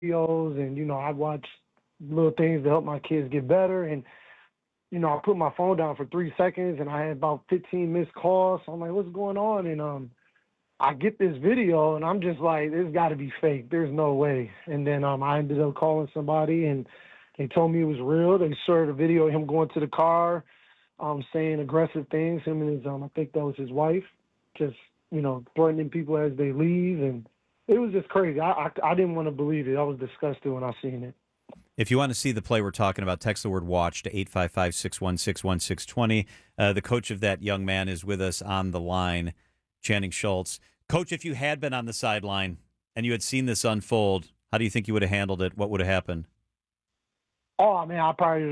videos, and I watch little things to help my kids get better. And I put my phone down for 3 seconds, and I had about 15 missed calls. So I'm like, what's going on? And I get this video, and I'm just like, this got to be fake. There's no way. And then I ended up calling somebody, and they told me it was real. They showed a video of him going to the car, saying aggressive things. Him and his, I think that was his wife, just threatening people as they leave, and it was just crazy. I didn't want to believe it. I was disgusted when I seen it. If you want to see the play we're talking about, text the word watch to 855-616-1620. The coach of that young man is with us on the line, Channing Schultz. Coach, if you had been on the sideline and you had seen this unfold, how do you think you would have handled it? What would have happened? Oh, man,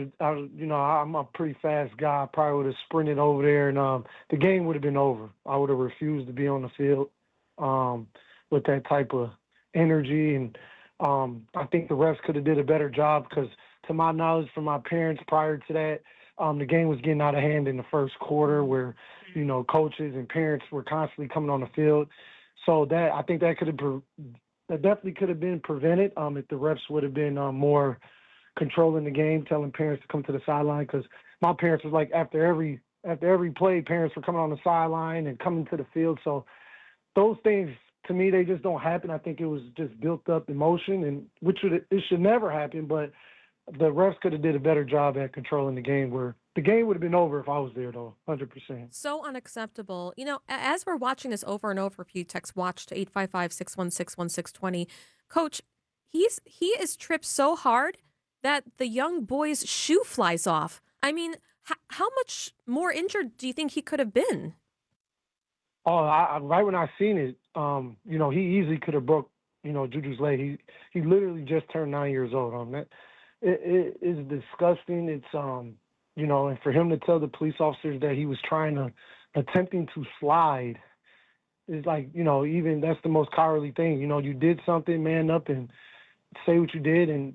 I'm a pretty fast guy. I probably would have sprinted over there, and the game would have been over. I would have refused to be on the field with that type of energy. And I think the refs could have did a better job because, to my knowledge, from my parents prior to that, the game was getting out of hand in the first quarter where, coaches and parents were constantly coming on the field. So I think that definitely could have been prevented if the refs would have been more controlling the game, telling parents to come to the sideline. Because my parents was like, after every play, parents were coming on the sideline and coming to the field. So those things, to me, they just don't happen. I think it was just built up emotion, and it should never happen. But the refs could have did a better job at controlling the game, where the game would have been over if I was there, though, 100%. So unacceptable. As we're watching this over and over, if you text watch to 855-616-1620, Coach, he is tripped so hard that the young boy's shoe flies off. I mean, how much more injured do you think he could have been? Oh, right when I seen it, he easily could have broke, Juju's leg. He literally just turned 9 years old. It is disgusting. It's and for him to tell the police officers that he was attempting to slide, is like, even that's the most cowardly thing. You did something, man up and say what you did, and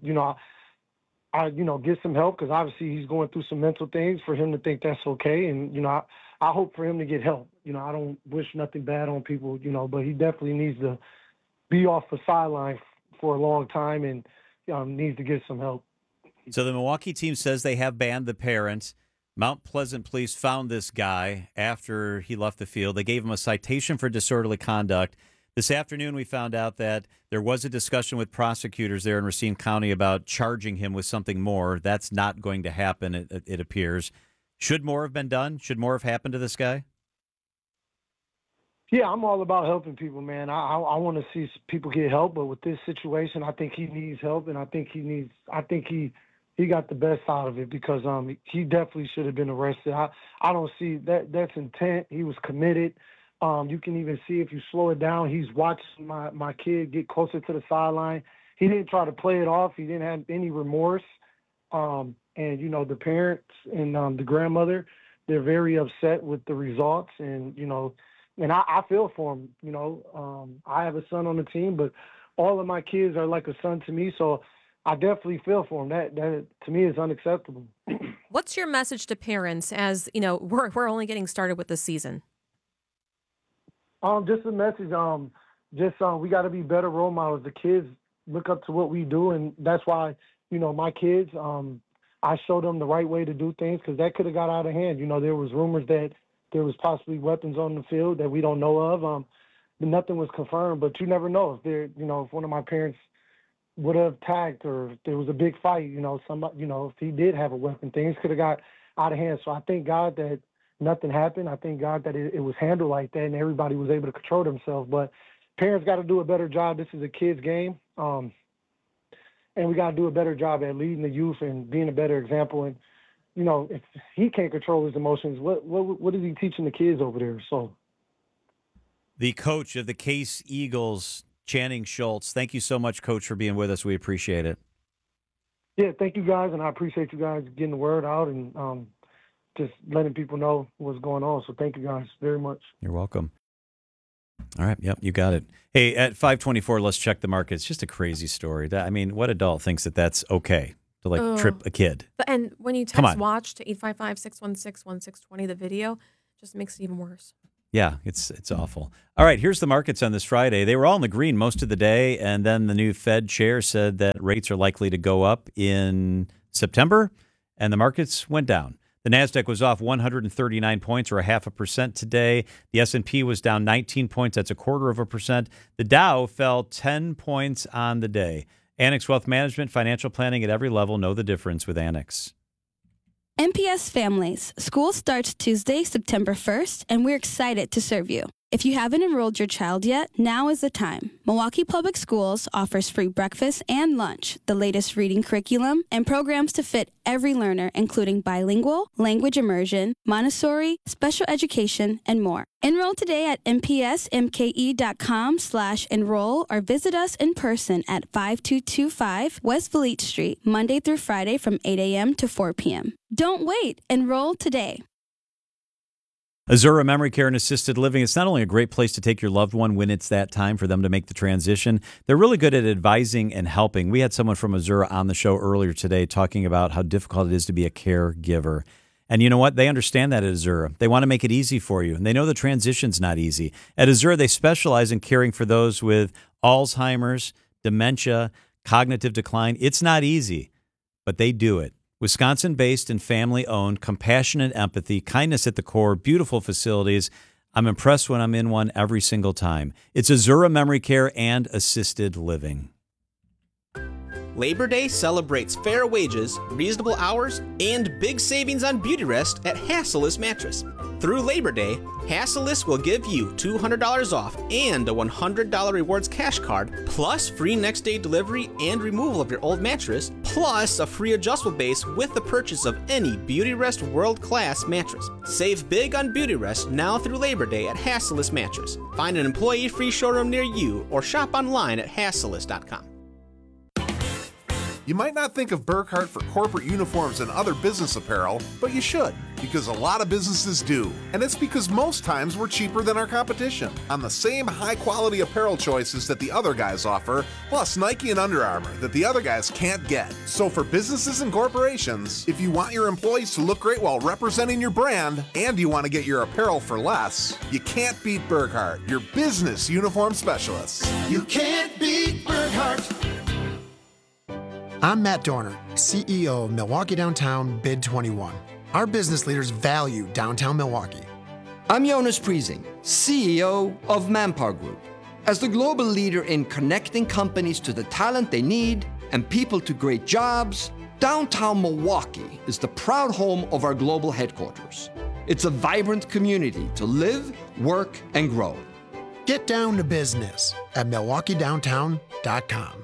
I get some help, because obviously he's going through some mental things. For him to think that's okay, and I hope for him to get help. I don't wish nothing bad on people, but he definitely needs to be off the sideline for a long time, and needs to get some help. So the Milwaukee team says they have banned the parents. Mount Pleasant police found this guy after he left the field. They gave him a citation for disorderly conduct. This afternoon, we found out that there was a discussion with prosecutors there in Racine County about charging him with something more. That's not going to happen, it appears. Should more have been done? Should more have happened to this guy? Yeah, I'm all about helping people, man. I want to see people get help, but with this situation, I think he needs help, and I think he got the best out of it, because he definitely should have been arrested. I don't see that's intent. He was committed. You can even see, if you slow it down, he's watching my kid get closer to the sideline. He didn't try to play it off. He didn't have any remorse. And, the parents and the grandmother, they're very upset with the results. And, and I feel for him. I have a son on the team, but all of my kids are like a son to me. So I definitely feel for him. That to me is unacceptable. What's your message to parents as, we're only getting started with the season? Just a message. We got to be better role models. The kids look up to what we do, and that's why, my kids, I showed them the right way to do things, because that could have got out of hand. There was rumors that there was possibly weapons on the field that we don't know of. Nothing was confirmed, but you never know if one of my parents would have tagged, or if there was a big fight. Somebody, if he did have a weapon, things could have got out of hand. So I thank God that nothing happened. I thank God that it was handled like that, and everybody was able to control themselves. But parents got to do a better job. This is a kid's game, and we got to do a better job at leading the youth and being a better example. And if he can't control his emotions, what is he teaching the kids over there? So, the coach of the Case Eagles, Channing Schultz. Thank you so much, Coach, for being with us. We appreciate it. Yeah, thank you guys, and I appreciate you guys getting the word out and just letting people know what's going on. So thank you guys very much. You're welcome. All right. Yep, you got it. Hey, at 524, let's check the market. It's just a crazy story. What adult thinks that that's okay to trip a kid? And when you text watch to 855-616-1620, the video just makes it even worse. Yeah, it's awful. All right, here's the markets on this Friday. They were all in the green most of the day, and then the new Fed chair said that rates are likely to go up in September, and the markets went down. The Nasdaq was off 139 points, or 0.5% today. The S&P was down 19 points. That's 0.25%. The Dow fell 10 points on the day. Annex Wealth Management, financial planning at every level. Know the difference with Annex. MPS Families. School starts Tuesday, September 1st, and we're excited to serve you. If you haven't enrolled your child yet, now is the time. Milwaukee Public Schools offers free breakfast and lunch, the latest reading curriculum, and programs to fit every learner, including bilingual, language immersion, Montessori, special education, and more. Enroll today at mpsmke.com/enroll or visit us in person at 5225 West Fleet Street, Monday through Friday from 8 a.m. to 4 p.m. Don't wait. Enroll today. Azura Memory Care and Assisted Living. It's not only a great place to take your loved one when it's that time for them to make the transition, they're really good at advising and helping. We had someone from Azura on the show earlier today talking about how difficult it is to be a caregiver. And you know what? They understand that at Azura. They want to make it easy for you, and they know the transition's not easy. At Azura, they specialize in caring for those with Alzheimer's, dementia, cognitive decline. It's not easy, but they do it. Wisconsin-based and family-owned, compassionate empathy, kindness at the core, beautiful facilities. I'm impressed when I'm in one every single time. It's Azura Memory Care and Assisted Living. Labor Day celebrates fair wages, reasonable hours, and big savings on Beautyrest at Hassellus Mattress. Through Labor Day, Hassellus will give you $200 off and a $100 rewards cash card, plus free next day delivery and removal of your old mattress, plus a free adjustable base with the purchase of any Beautyrest world-class mattress. Save big on Beautyrest now through Labor Day at Hassellus Mattress. Find an employee-free showroom near you or shop online at hassellus.com. You might not think of Burkhart for corporate uniforms and other business apparel, but you should, because a lot of businesses do. And it's because most times we're cheaper than our competition on the same high-quality apparel choices that the other guys offer, plus Nike and Under Armour that the other guys can't get. So for businesses and corporations, if you want your employees to look great while representing your brand, and you want to get your apparel for less, you can't beat Burkhart, your business uniform specialists. You can't beat Burkhart. I'm Matt Dorner, CEO of Milwaukee Downtown Bid 21. Our business leaders value downtown Milwaukee. I'm Jonas Priesing, CEO of Manpower Group. As the global leader in connecting companies to the talent they need and people to great jobs, downtown Milwaukee is the proud home of our global headquarters. It's a vibrant community to live, work, and grow. Get down to business at MilwaukeeDowntown.com.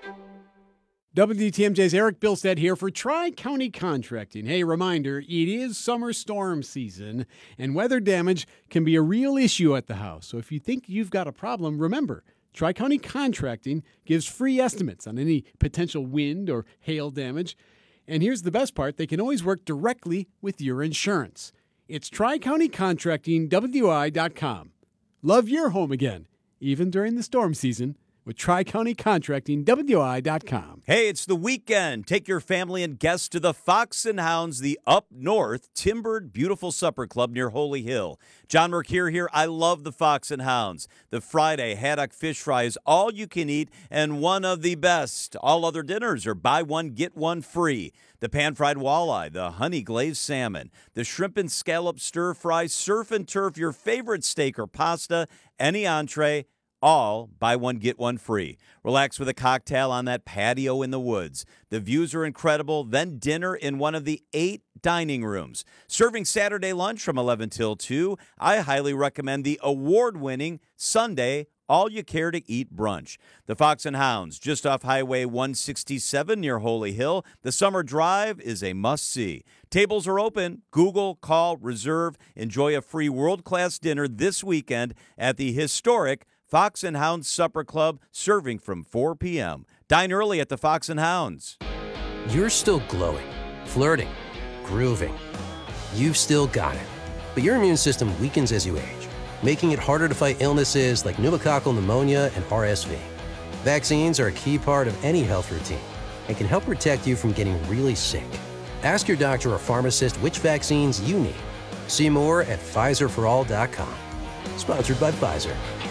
WTMJ's Eric Bilstead here for Tri-County Contracting. Hey, reminder, it is summer storm season, and weather damage can be a real issue at the house. So if you think you've got a problem, remember, Tri-County Contracting gives free estimates on any potential wind or hail damage. And here's the best part, they can always work directly with your insurance. It's TriCountyContractingWI.com. Love your home again, even during the storm season, with Tri-County Contracting, WI.com. Hey, it's the weekend. Take your family and guests to the Fox and Hounds, the up north, timbered, beautiful supper club near Holy Hill. John Mercure here. I love the Fox and Hounds. The Friday haddock fish fry is all you can eat and one of the best. All other dinners are buy one, get one free. The pan-fried walleye, the honey-glazed salmon, the shrimp and scallop stir-fry, surf and turf, your favorite steak or pasta, any entree, all buy one, get one free. Relax with a cocktail on that patio in the woods. The views are incredible. Then dinner in one of the 8 dining rooms. Serving Saturday lunch from 11 till 2. I highly recommend the award-winning Sunday all-you-care-to-eat brunch. The Fox and Hounds, just off Highway 167 near Holy Hill. The summer drive is a must-see. Tables are open. Google, call, reserve. Enjoy a free world-class dinner this weekend at the historic Fox and Hounds Supper Club, serving from 4 p.m. Dine early at the Fox and Hounds. You're still glowing, flirting, grooving. You've still got it. But your immune system weakens as you age, making it harder to fight illnesses like pneumococcal pneumonia and RSV. Vaccines are a key part of any health routine and can help protect you from getting really sick. Ask your doctor or pharmacist which vaccines you need. See more at PfizerForAll.com. Sponsored by Pfizer.